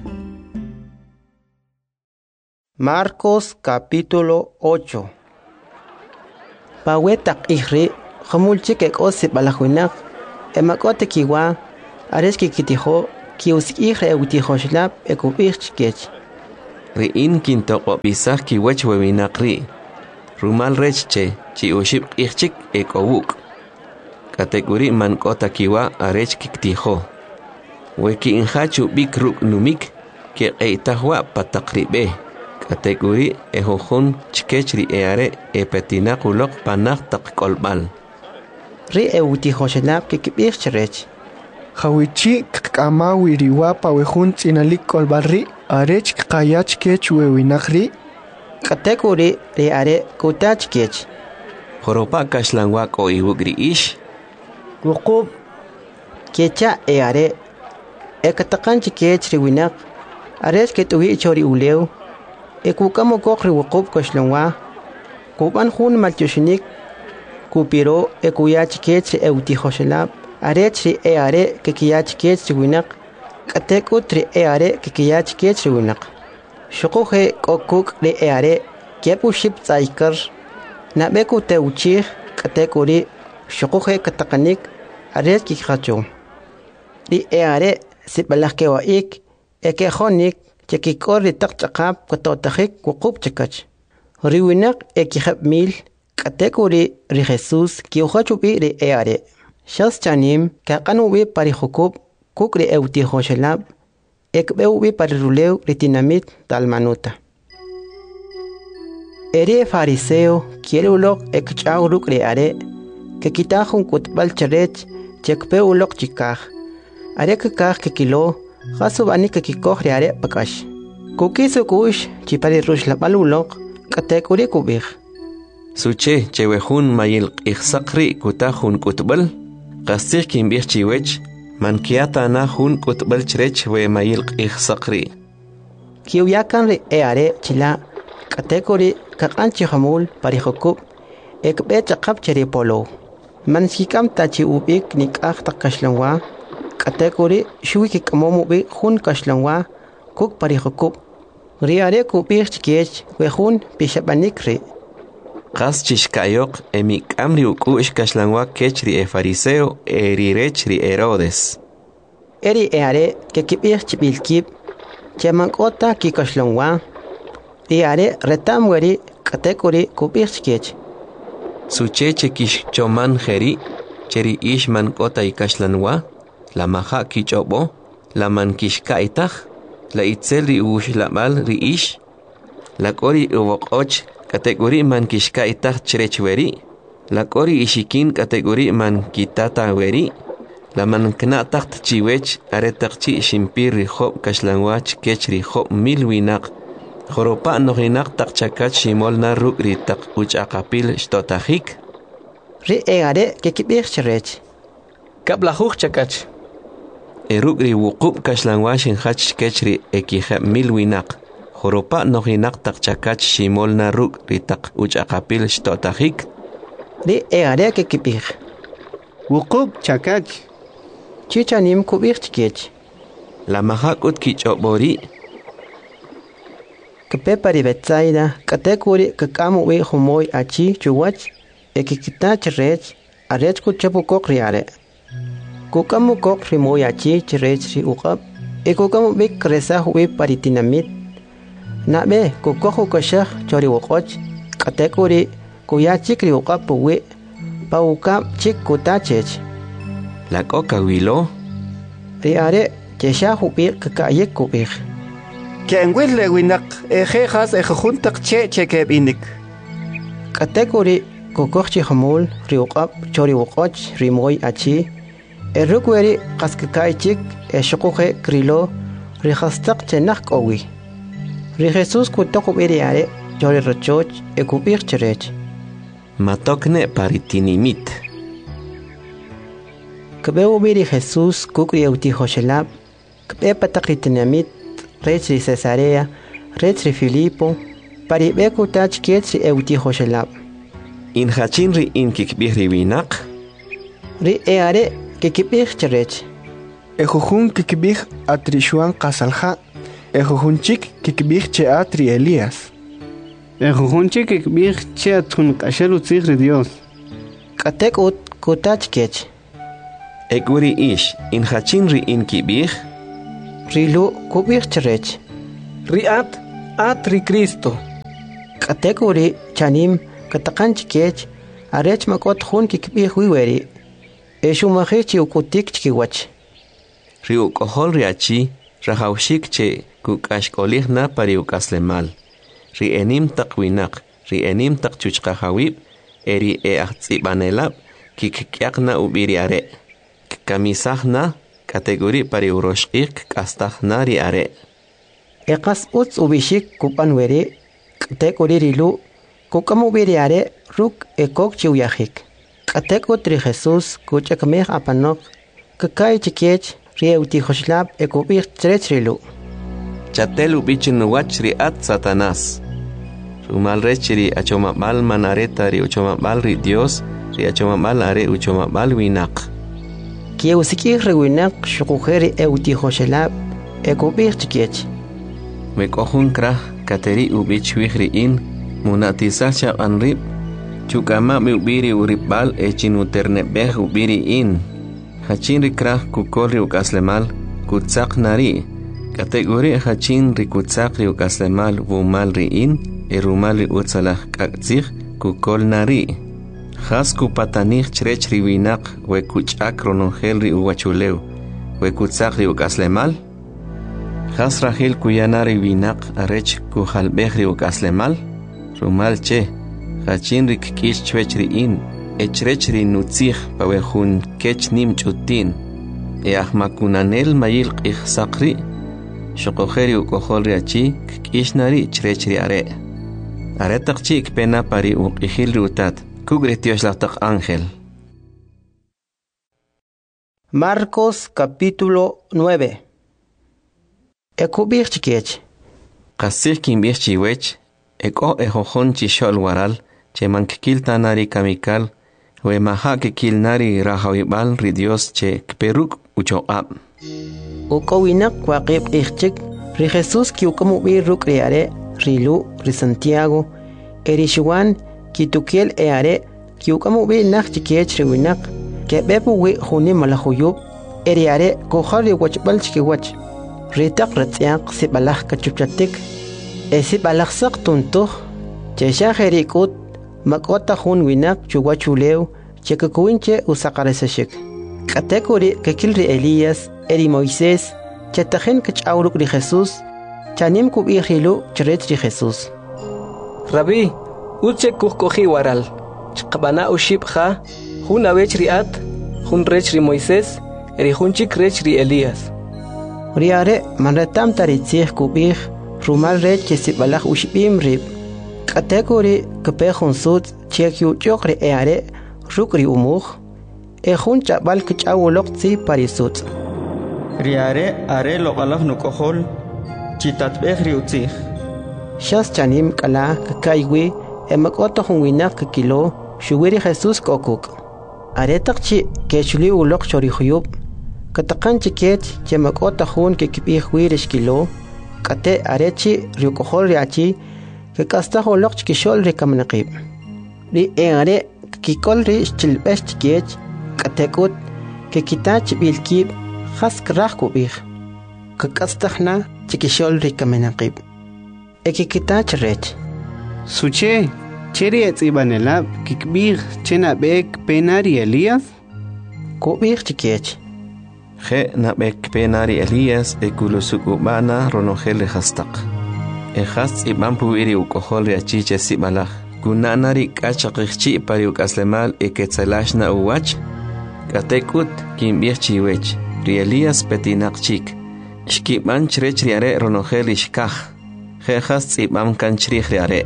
S2: Marcos capítulo ocho. Pawetak ihri, Hamulchik ek osi balahuinak, emakote kiwa, areski kitiho, kius ihre eutiho shlap ekubirchkech.
S1: Riin kintoko bisah kiwech wewinak ri. Rumal rechche, chi uship ichik ekowuk. Kategori man kota kiwa arech kiktiho. Weki inhachu bik ruk numik, ke eitahwa patakribe. Kategori ehohun chkechri eare epetinakulok panak tak kolbal.
S2: Ri eutiho shlap kikibirchrech.
S12: Hawichi kama wiriwa pawehun tinalik kolbarri arech kayach kech wewinakri.
S2: Kategori ri are kutach kech.
S1: Horopa kashlangwak o iwugri ish.
S2: Wukub kecha e are ekatakanchi kech riwinak arech ketuwi chori uleu ekukamo kokri wukub kashlangwa kuban hun malchushinik kupiro ekuyach kech eutihoshelab arech ri e are kekiyach kech riwinak katekut ri e are kekiyach kech riwinak shukuhe kokuk ri e are kepu ship tsaikar nabeku teuchih katekuri shukuhe katakanik arech kikhacho ri e are sibalake wa ik eke khonik chekikor ri takchaqab kototajik wukub chakach riwinak ekihab mil katekuri ri Jesus kiuhachu bi ri e are shas chanim kaqanu bi pari hukub kukri euti hoshelab ekbeu bi pari ruleu ri tinamit talmanuta eri fariseo quiere ulok ekchau ruk ri are que kitajun kutbal charech chekpe ulok chikaj are kakaj ke kilo jasu bani ke kikoj ri are pakash kukisu kush chipari rush la balulok katekuri kubij
S1: Suche chewehun mayil ikhsakri kutajun kutbal qastir kimbij chiwech mankiata na hun kutbal chrech we mayil ikhsakri
S2: kiuyakan ri e are chila katekuri kakanchi hamul pari hukub ekbe chaqab cheri polo man sikam tachi ubik nikaj takashlangwa kategori shuiki kamomu bi hun kashlangwa kuk pari hukub riare kubir chkech we hun pishabanikri
S1: qas chishkayok emik amri ukush kashlangwa kechri e fariseo eri rechri Herodes
S2: eri eare ke kibir chibilkib chemankota ki kashlangwa riare retamweri kategori kubir chkech
S1: Suche chekish choman jeri, cheri ishman kota ikashlanwa, la maha kichobo, la man kishkaitaj, la itzel ri ush la mal ri ish, la kori uvokoch, kategori man kishkaitaj cherechweri, la kori ishikin kategori man kitata weri, la man knataj chiwech aretakchi shimpir ri hob kashlanwach kech ri hob milwinak, Joropa nohinak tak chakach shimol na ruk ri tak uchakapil shtotajik.
S2: Ri eare ke kibir cherech.
S5: Kablahuch chakach.
S1: E ruk ri wukub kashlangwashin hach kechri ekihab milwinak. Joropa nohinak tak chakach shimol na ruk ri tak uchakapil shtotajik.
S2: Ri eare ke kibir.
S3: Wukub chakach.
S2: Chichanim kubir chkech.
S1: La mahak ut kichobori.
S2: Kepepari betsaida katekuri kakamu we humoy achi chuwach ekikita chrech arech ku chapu kokriare kukamu kokri moy achi chrech ri uqab ekukamu bik kresa we paritinamit nabe kukohu kashah chori uqoch katekuri kuyachi kri uqab we pauka chik kutachech
S1: la coca wilo
S2: riare chesha hubi kakayek kubir
S3: Kenwil le winak ejejas ejuntak che chekebinik.
S2: Kategori kokochi hamul riuqab chori uqoch rimoy achi erukweri qaskakaichik eshuquje krilo rihastaq chenaq qowi. Ri Jesus kutaqub eriare chori rochoch ekubir cherech.
S1: Matokne paritinimit.
S2: Kabeu biri Jesus kukri euti hoshelab kbe pataqritinamit Retri Cesarea, Retri Filipo, Paribeku tach ketri euti hoshelab.
S1: In hachinri in kikbihri winak?
S2: Ri eare kikibih cherech.
S12: Ejujun kikbih atrishuan qasalha, ejujun chik kikbih che atri Elías.
S3: Ejojunche que bir che atun kashelu tigre Dios.
S2: Katek ut kutach kech.
S1: Ekuri ish in hachin ri in kibih.
S2: Rilu kubih cherech.
S5: Riat at ri Cristo.
S2: Katek uri chanim katakan chikech arech makot hun kibih wiweri. Eshu mahichi ukutik chikiwach.
S1: Ri ukohol riachi rahaushik che kukashkolih na pari ukaslemal. Ri enim takwinak, ri enim takchuchkahawib, eri e ahtsibanelab, kikiakna ubiri are. Kamisahna, kategori pari uroshik kastahna ri are.
S2: Ekas uts ubishik kupan weri, kategori rilu, kukam ubiri are, ruk ekok chiuyahik. Katekot ri Jesus, kuchakameh apanok, kakai chikech, ri eutihoslab ekubir trech rilu.
S1: Chatel ubichin nuwach ri at Satanás. Rumal rechiri achomabal manareta ri uchomabal ri Dios, ri achomabal are uchomabal winak.
S2: Kie usiki rewinak shukujeri eutihoshelab ekubir chikech.
S1: Mekohun krah kateri ubich wihri in, munatisacha anrib, chukama mi ubiri uribal echin uternebeh ubiri in. Hachin ri krah kukol ri ukaslemal, kutsak nari. Kategori hachin ri kutsak ri ukaslemal wumal ri in, erumal ri utsalah kaktzih kukol nari. Has kupatanich chrech ri winak we kuchak ronongel ri uwachuleu, we kutsak ri ukaslemal. Has rahil kuyanari winak arech kuhalbeh ri ukaslemal, rumal che, hachin ri kikish chwech ri in, echrech ri nutzih pawehun kech nim chutin, e ahmakunanel mayil qih sakri, Shokojeri ukohol riachi, kishnari chrechri are. Are takchik pena pari ukihil rutat, kugretios laftak ángel.
S2: Marcos capítulo nueve. Ekubir chikech.
S1: Kasir kimbir chiwech, eko ejojon chishol waral, che mankikil tanari kamikal, we maha kikil nari rahawibal ri Dios che kperuk uchoab.
S2: Ukowinak waqib ichchik, ri Jesus kiukamu bi ruk riare, rilu, ri Santiago, erishuan, kitukiel eare, kiukamu bi nak chikech riwinak, kebepu wi huni malahuyub, eriare kohar ri wachbal chikiwach, ritak ratziak sibalah kachupchatik, esibalah sak tuntuh, chesha herikut, makota hun winak chuwachuleu, chekakuinche usakaresashik. Katekuri kekilri Elías, eri Moisés, chatajen kach'auruk ri Jesús, chanim kubihilu chrech ri Jesús.
S5: Rabbi, uche kuhkoji waral, chqabana ushibja, hun avech riat, hun rech ri Moisés, eri hun chik rech ri Elías.
S2: Riare manretam taritzih kubih, rumal rech chesibalach ushibim rib. Katekuri kepehun sut chekyu chok ri eare, ruk ri umuj, Ejun chabal kachawolok tzi parisut.
S4: Riare are loqalaf nukohol, chitatbeh riutzih.
S2: Shas chanim kala kakaiwi, emakota hunwinak kakilo, shuwiri Jesus kokuk. Aretak chi kechuli ulok chorihuyub, katakan chiket chemakota hun kekipih wirish kilo, kate arechi riukohol riachi, kekasta holok chikishol rikamanakib. Ri eare kikol ri chilbesh chikech, Katekut, que kitach bilkib, hask rahkubih, que kastahna, chikishol rikamenakib. Eki kitach rech.
S3: Suche, cheri etz ibanelab, kikbir, chena bek penari Elías?
S2: Kubir chikech.
S1: Je na bek penari Elías, ekulusukubana ronogel hastak. E hast iban puiri ukohol riachiche sibalach. Kunanari kachakikchi pari ukaslemal eketzelashna uwach. Katekut kimbir chiwech, ri Elías petinak chik. Shkiban chrech riare ronogel ishkaj. Jejas tzibam kan chrich riare.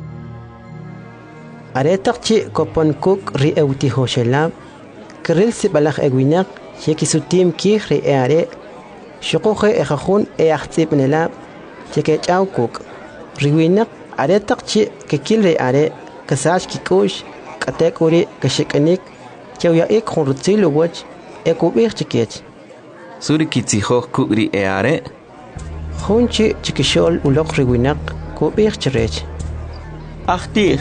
S2: Aretak chi kopon kuk ri eutihoshelab, kril sibalach ewinak, shekisutim kih ri eare, shukuche ejajun eachtzibnelab, chekechaw kuk. Riwinak aretak chi kekil ri are, kasach kikush, katekuri kashikanik, Chauya ik honrutzilu wach, ekubir chikech.
S1: Suri kitzihoh kukri eare?
S2: Hunchi chikishol ulok riwinak, kubir chirech.
S4: Ahtih.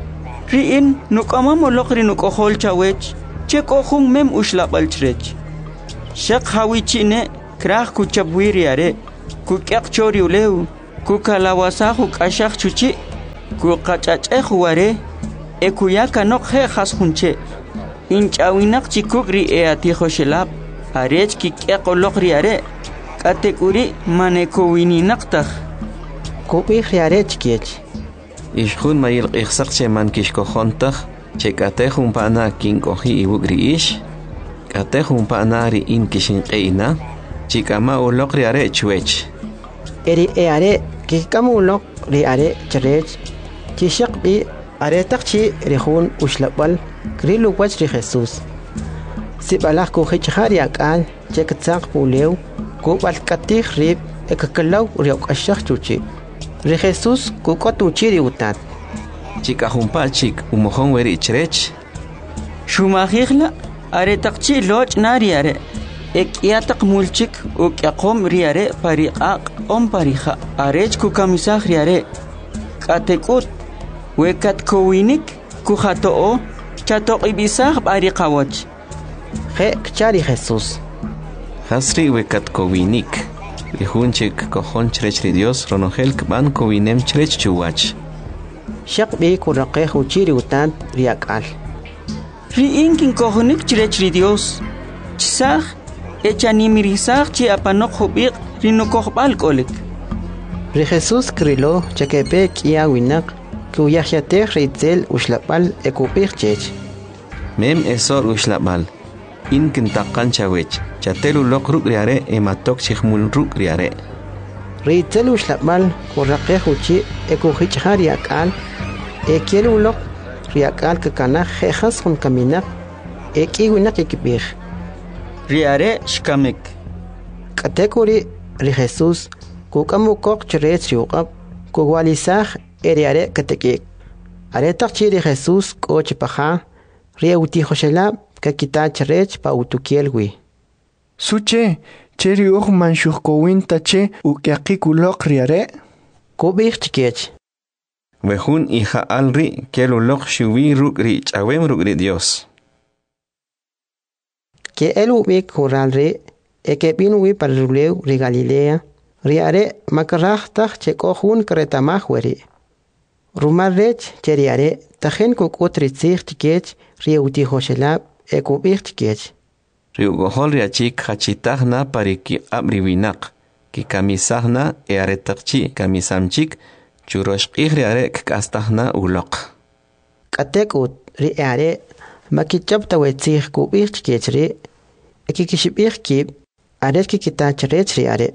S4: Riin nukama molok rin nukohol chawech. Chek ohung mem ushlapal chrech. Shak hawichine krah kuchabwiri are. Kukyak chori uleu. Kukalawasahu kashak chuchi. Kukachach ware. Ekuyaka nok he has hunche. Inch awinak chikukri e atijo shelap. Arech kikyak olokri are. Katekuri maneko wini naktah.
S2: Kupi arech kiech.
S1: Ishun mayil ikhsak che man kishkohontah. Che katehun pana kinkohi iwugri ish. Katehun pana ri in kishin eina. Chikama olokri are chuech.
S2: Eri e are kikamu olokri are chrech. Chishak bi are takchi rihun ushlapal. Krilu wach ri Jesus. Sibalak ko hichari akal. Chekatsak puleu. Kubal katih rib. Ekakalaw riok ashak chuchi. Ri Jesus kukotu chiri utat.
S1: Chika humpa chik umohon weri chrech.
S4: Shumahigla are takchi loch nari are. Ek yatak mulchik uk yakom riare pariqaq om pariha. Arech kukamisah riare. Katekut wekat kowinik kuhatoo chatok ibisah pariqawach.
S2: He kchari Jesus.
S1: Hasri wekat kowinik. Rihunchik kohon chrech ri Dios ronogel kban kowinem chrech chuwach.
S2: Shak bi kuraqeh uchiri utan riakal.
S4: Riin kin kohonik chrech ri Dios. Chisah echanimirisah chi apanok hubiq rinukohbal kolik.
S2: Ri Jesus krilo chakepe kia winak kuyahyater ritzel ushlapal ekupir chech.
S1: Mem esor ushlapal. In kintakan chawech. Chatelu lok ruk riare ematok chihmul ruk riare.
S2: Ritzel ushlapal kuraqeh uchi ekuhichar riakal. Ekielu lok riakal kakanah hejas hun kaminak. Eki winak ekipir.
S4: Riare shkamek.
S2: Katekuri ri Jesus kukamu kok chrech riuqab kuwalisah eriare katekik. Are takchi ri Jesus koch paha riauti hoshelab kakita chrech pa utukielwi.
S12: Suche cheri uj manshuk kowinta che ukyaqikulok riare.
S2: Kubih chikech.
S1: Wehun hija alri kelu lok shuwi ruk ri chawem ruk ri Dios.
S2: Que el ubik huralre e que pinui par ruleu ri Galilea riare makarach che kohun kretamahweri. Rumarrech cheriare tajen kukutri tzich chikech riuti hoshelab e kubih chikech.
S1: Riugohol riachik hachitahna pariki abriwinak. Ki kamisahna e aretakchi kamisamchik churoshqih riare kastahna ulok.
S2: Katekut riare makichapta wetzich kubih chikech ri ekikishibih kib aret kikitach rech riare.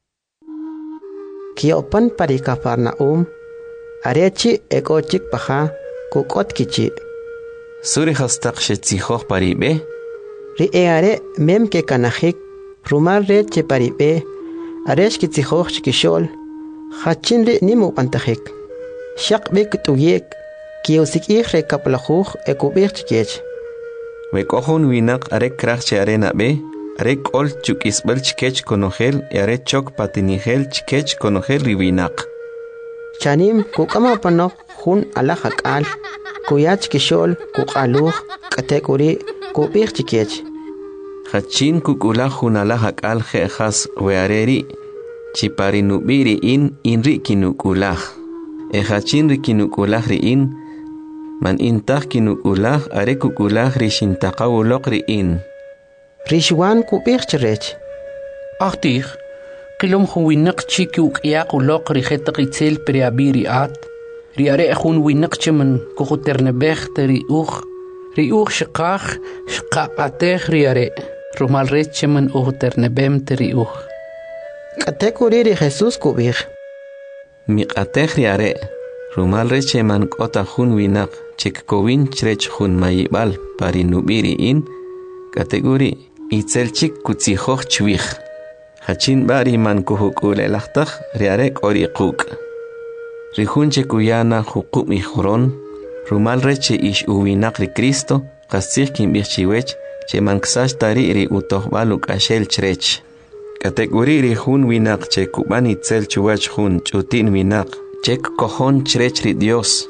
S2: Kiopan parika Parnaum arechi ekochik paha kukot kichi.
S1: Suri hastaq shetzihoh paribe.
S2: Ri eare mem ke kanahik rumar reche paribe aresh kitzihoh chikishol hachin ri nimu pantahik. Shak bik tuyek kiosik ihre kaplahuh ekubih chikech.
S1: Wekohun winak arek krach che arena be, arek ol chukisbel chikech konogel y arek chok patinigel chikech konogel riwinak.
S2: Chanim kukama panok hun alahak al, kuyach kishol kukaluh katekuri kubih chikech.
S1: Hachin kukula hun alahak al jejas weareri, chipari nubiri in inri kinukulah. E hachin rikinukulah ri in, man intah kinukulah are kukulah rishintaqawulok riin.
S2: Rishwan kubih chrech.
S7: Achtih, kilom huwinak chiki ukyak ulok rihetak itzel periabiri at. Riare hun winak chiman kuhuternebech teri uch. Ri uch shikach shkapatech riare. Rumal rech chiman uhuternebem teri uch.
S2: Katekuri ri Jesus kubih.
S1: Miqatech riare. Rumal reche man kota hun winak chek kowin chrech hun mayibal pari nubiri in kategori itzel chik kutzihoch chwich. Hachin bari man kuhukule lachtach riarek ori kuk. Rihun chekuyana hukub ihuron rumal reche ish uwinak ri Cristo kasich kimbich chiwech che man ksash tari ri utoh baluk ashel chrech. Kategori rihun winak che kuban itzel chuwach hun chutin winak Chek kohon chrech ri Dios.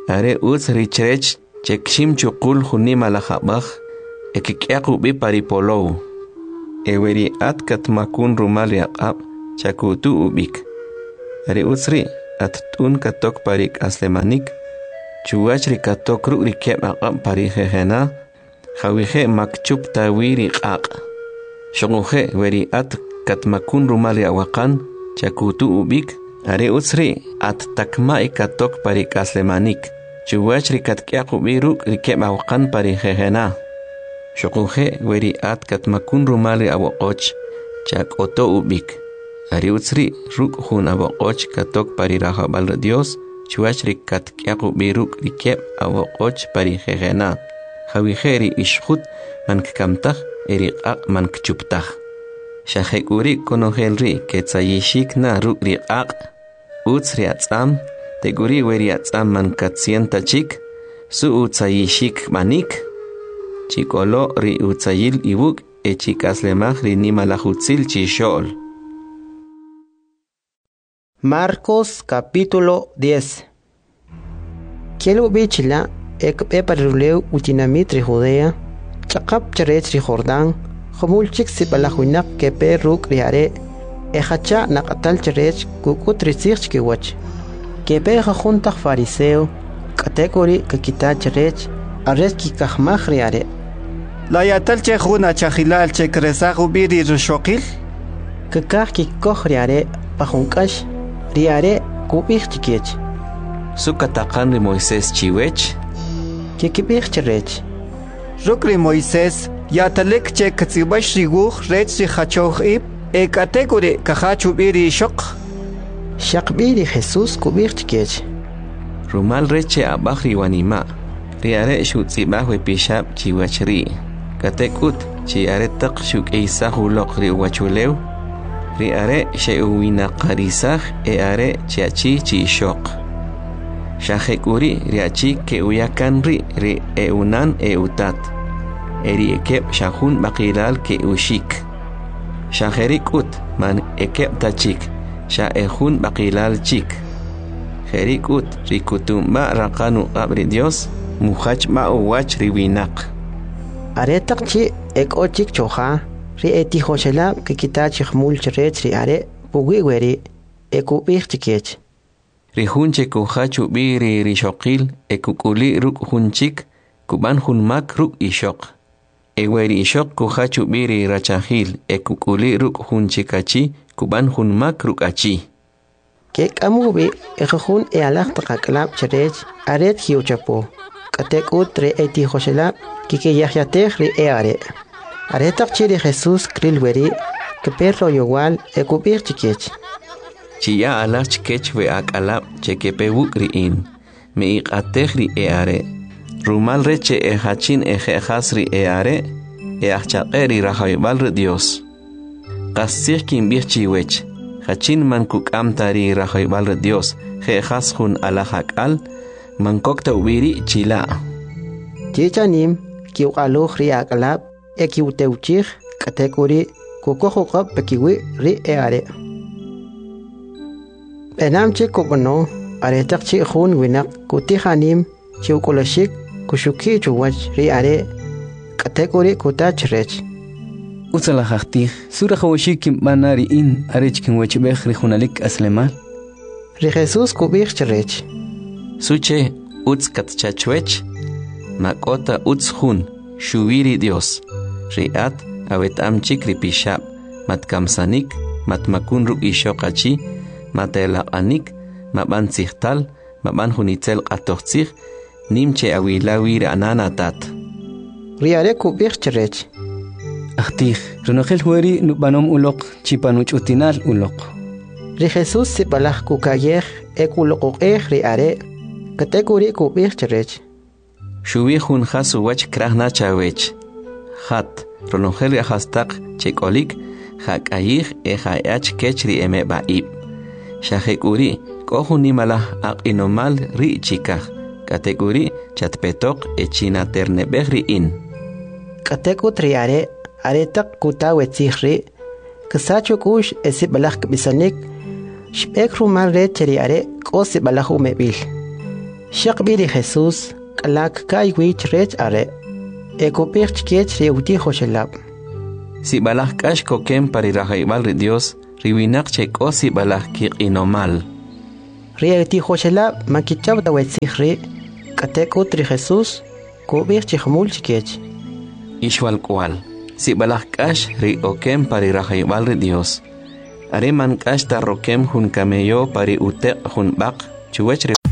S1: are uts richrech chekshim chukul hunima la habaj ekikiaku bi paripolou eweri at katmakun rumal yaqab chakutu ubik are utsri at tun katok parik aslemanik chuachri katok ru rikeb aqab parihena khawije makchup tawiri qaq shongoje weri at katmakun rumal yaqan chakutu ubik are utsri at takma katok parik aslemanik chuachri katkiaqu biru rikeb aqan parihena shongoje weri at katmakun rumal yaqoch chak oto ubik are utsri ruk hun aboqoch katok pariraha bal Dios chuachri katkiaqu biru rikeb aqoch parihena khawijeri ishkhut mankamtah eriqaq mankchuptah shahekuri konohelri ketsayishik na ruk riqaq utsri atsam teguri weri atsam mankatsienta chik su utsayishik manik chikolo ri utsayil ibuk echikaslemaj ri nimalajutsil chishol.
S2: Marcos capítulo diez. Kielo bichila ek eparuleu utinamitri Judea chaqap charechri Jordán khomulchik sibalahuinak ke peruk riare ehacha naqatal charech kukutri sirchki wach ke peja junta fariseo category que kita charech arres ki kahmah riare
S3: la yatal che khuna chahilal che kresa ubiri rushoqil
S2: que kah ki koh riare pajunkash riare kubich chikech
S1: sukataqan ri Moisés chiwech
S2: que kibich charech
S3: rukri Moisés yatalek che katsibash riguh rech ri khachoh ib e category kahachu biri shoq
S2: shaqbiri Jesús kubich chikech
S1: rumal reche abahri wanima riare shutsibah we pishab chiwachri katekut chiare taq shuk eisahu loqri wachulew riare sheuwina qarisah e are chiachi chi shoq shahekuri riachi ke uyakan ri ri eunan eutat eri ekeb shahun baqilal ke ushik shaherikut man ekeb tachik sha ehun baqilal chik herikut rikutumba raqanu abri Dios muhach ma uwach riwinaq
S2: aretaq chi ekochik choja ri eti hoshela ke kitach khmul chrech ri are pugi weri ekubich chikech
S1: ri hunche ku hachu biri ri shoqil ekukuli ruk hunchik kuban hunmak ruk ishoq eweri ishoq ku hachu biri rachahil ekukuli ruk hunchikachi kuban hunmak ruk achi
S2: ke kamubi ekhun e alaq taqaklab chrech aret hiuchapo katek utre eti hoshela kike yahyateh ri e are aretaq chiri Jesús krilweri ke perro igual ekubich chikech
S1: chiya alach chikech we akalab chekepe wukriin me iqateh ri e are rumal reche e hachin e khasri e are e achaqeri rahaybal ri Dios qasih kin bichi wech hachin man kukam tari rahaybal ri Dios khe khashun alahakal man kokta ubiri chila
S2: chichanim ki uqaluh ri akalab e ki uteuchih katekuri kukohqab pekiwi ri e are enam chi kobono aretaq chi khun winak kutihanim chi ukolashik kushuki chuwach ri are katekuri kutachrech
S9: utsala khati sura khawashik manari in arech kin wachbekh ri khunalik aslemal
S2: ri Jesús kubich chrech
S1: suche uts katchachwech makota uts khun shuwiri Dios riat awet amchik ri pishab matkamsanik matmakun ru ishoqachi matelaqanik maban sihtal maban hunitzel qatoqsih nimche awilawir ananatat
S2: riare kubich chrech
S9: ahtih runogel hueri nubanom uloq chipanuch utinal uloq
S2: ri Jesús sibalaj kukayeh ekuloqeh riare katekuri kubich chrech
S1: shuwi hun khasu wach krahna chawech khat runogel yahastaq chekolik hakayih e hayach kechri eme baib shahekuri kohuni malah aqinomal ri chikah kategori chatpetok echina ternebehri in
S2: kateku triare aretak kutawe tsihri kasachu kush esibalak bisanik shbek rumal re triare kosi balahu mebil Shaqbiri Jesús, kalak kai wich rech are. Eko pirch kech reuti hoshelab.
S1: Si balah kash kokem pari rajaibal ri Dios, riwinak cheko si balah kik inomal.
S2: Reuti hoshelab makichab da wetzihri, kateko tri Jesús, ko birch hamul chikech.
S1: Ishwal kwal, si balah kash ri okem pari rajaibal ri Dios. Are man kash ta rokem hun kameyo pari utek hun bak, chuwech